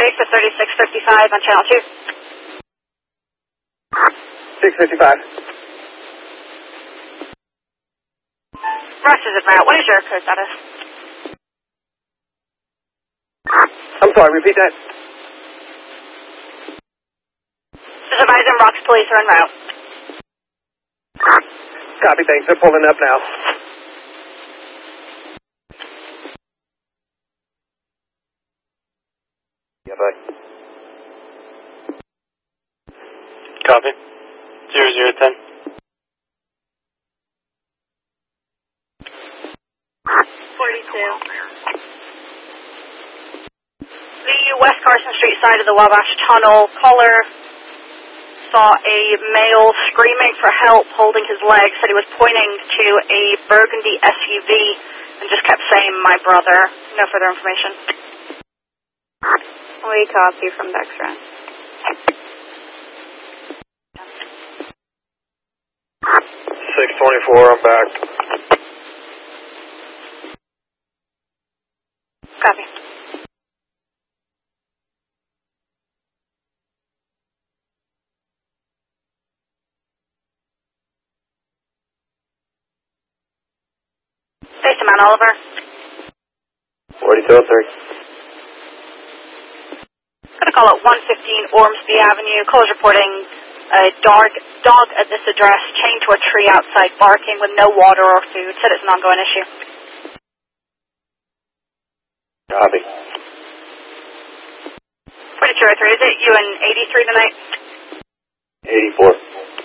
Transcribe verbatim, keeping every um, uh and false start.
base to thirty-six fifty-five on channel two. six fifty-five. Rush is en route. What is your code status? I'm sorry, repeat that. Just advising Rocks police are en route. Copy, thanks. They're pulling up now. Yeah, bud. Copy. Zero zero ten. forty-two. The West Carson Street side of the Wabash Tunnel. Caller saw a male screaming for help, holding his leg, said he was pointing to a burgundy S U V and just kept saying, "My brother." No further information. We copy from Dexter. six twenty-four, I'm back. Copy. Face to Mount Oliver. forty-two oh three. Got a call at one fifteen Ormsby Avenue. Caller's reporting a dog, dog at this address chained to a tree outside barking with no water or food. Said it's an ongoing issue. Copy. forty-two oh three, is it you and eighty-three tonight? eighty-four.